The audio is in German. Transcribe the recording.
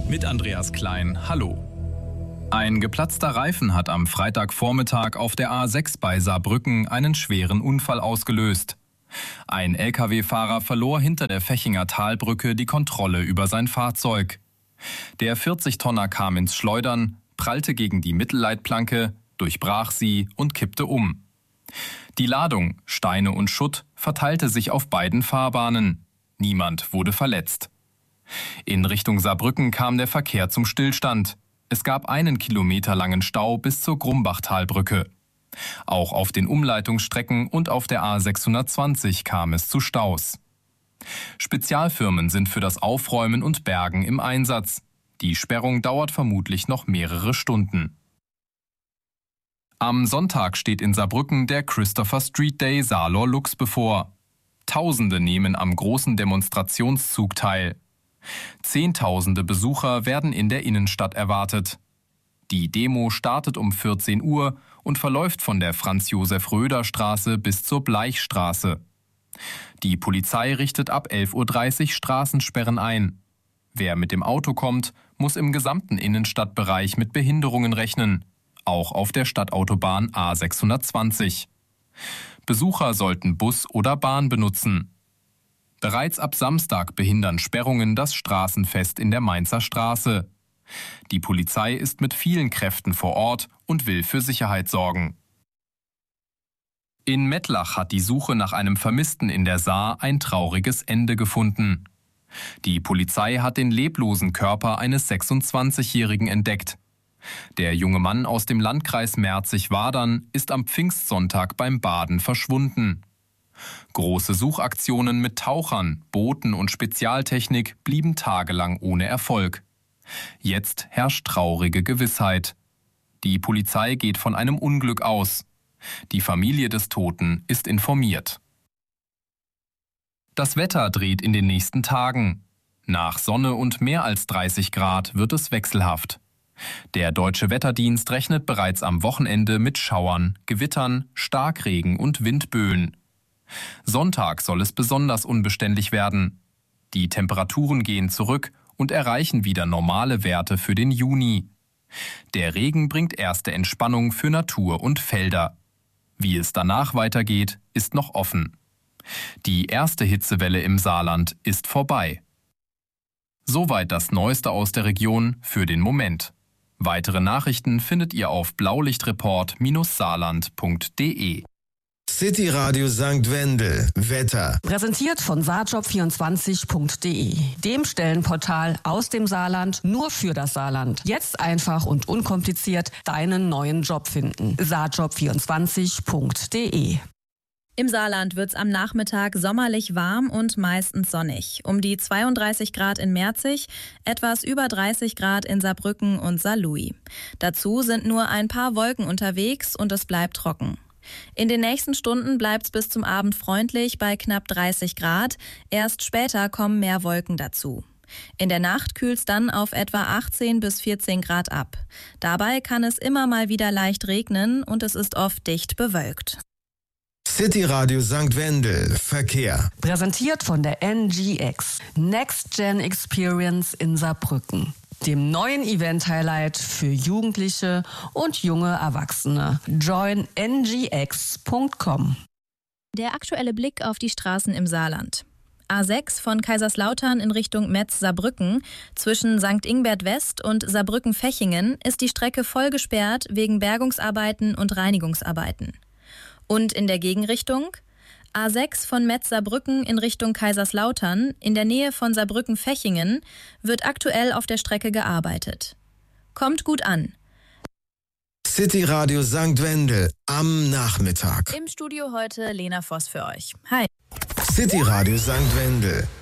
mit Andreas Klein. Hallo. Ein geplatzter Reifen hat am Freitagvormittag auf der A6 bei Saarbrücken einen schweren Unfall ausgelöst. Ein Lkw-Fahrer verlor hinter der Fechinger Talbrücke die Kontrolle über sein Fahrzeug. Der 40-Tonner kam ins Schleudern, prallte gegen die Mittelleitplanke, durchbrach sie und kippte um. Die Ladung, Steine und Schutt, verteilte sich auf beiden Fahrbahnen. Niemand wurde verletzt. In Richtung Saarbrücken kam der Verkehr zum Stillstand. Es gab 1 Kilometer langen Stau bis zur Grumbachtalbrücke. Auch auf den Umleitungsstrecken und auf der A620 kam es zu Staus. Spezialfirmen sind für das Aufräumen und Bergen im Einsatz. Die Sperrung dauert vermutlich noch mehrere Stunden. Am Sonntag steht in Saarbrücken der Christopher Street Day Saarlor Lux bevor. Tausende nehmen am großen Demonstrationszug teil. Zehntausende Besucher werden in der Innenstadt erwartet. Die Demo startet um 14 Uhr und verläuft von der Franz-Josef-Röder-Straße bis zur Bleichstraße. Die Polizei richtet ab 11:30 Uhr Straßensperren ein. Wer mit dem Auto kommt, muss im gesamten Innenstadtbereich mit Behinderungen rechnen, auch auf der Stadtautobahn A620. Besucher sollten Bus oder Bahn benutzen. Bereits ab Samstag behindern Sperrungen das Straßenfest in der Mainzer Straße. Die Polizei ist mit vielen Kräften vor Ort und will für Sicherheit sorgen. In Mettlach hat die Suche nach einem Vermissten in der Saar ein trauriges Ende gefunden. Die Polizei hat den leblosen Körper eines 26-Jährigen entdeckt. Der junge Mann aus dem Landkreis Merzig-Wadern ist am Pfingstsonntag beim Baden verschwunden. Große Suchaktionen mit Tauchern, Booten und Spezialtechnik blieben tagelang ohne Erfolg. Jetzt herrscht traurige Gewissheit. Die Polizei geht von einem Unglück aus. Die Familie des Toten ist informiert. Das Wetter dreht in den nächsten Tagen. Nach Sonne und mehr als 30 Grad wird es wechselhaft. Der Deutsche Wetterdienst rechnet bereits am Wochenende mit Schauern, Gewittern, Starkregen und Windböen. Sonntag soll es besonders unbeständig werden. Die Temperaturen gehen zurück und erreichen wieder normale Werte für den Juni. Der Regen bringt erste Entspannung für Natur und Felder. Wie es danach weitergeht, ist noch offen. Die erste Hitzewelle im Saarland ist vorbei. Soweit das Neueste aus der Region für den Moment. Weitere Nachrichten findet ihr auf blaulichtreport-saarland.de. City Radio St. Wendel. Wetter. Präsentiert von saarjob24.de, dem Stellenportal aus dem Saarland nur für das Saarland. Jetzt einfach und unkompliziert deinen neuen Job finden. saarjob24.de. Im Saarland wird's am Nachmittag sommerlich warm und meistens sonnig. Um die 32 Grad in Merzig, etwas über 30 Grad in Saarbrücken und Saarlouis. Dazu sind nur ein paar Wolken unterwegs und es bleibt trocken. In den nächsten Stunden bleibt's bis zum Abend freundlich bei knapp 30 Grad. Erst später kommen mehr Wolken dazu. In der Nacht kühlt's dann auf etwa 18 bis 14 Grad ab. Dabei kann es immer mal wieder leicht regnen und es ist oft dicht bewölkt. City Radio St. Wendel. Verkehr. Präsentiert von der NGX, Next Gen Experience in Saarbrücken, dem neuen Event-Highlight für Jugendliche und junge Erwachsene. Join ngx.com. Der aktuelle Blick auf die Straßen im Saarland. A6 von Kaiserslautern in Richtung Metz-Saarbrücken. Zwischen St. Ingbert West und Saarbrücken-Fechingen ist die Strecke voll gesperrt wegen Bergungsarbeiten und Reinigungsarbeiten. Und in der Gegenrichtung? A6 von Metz-Saarbrücken in Richtung Kaiserslautern, in der Nähe von Saarbrücken-Fechingen, wird aktuell auf der Strecke gearbeitet. Kommt gut an. City Radio St. Wendel am Nachmittag. Im Studio heute Lena Voss für euch. Hi. City Radio St. Wendel.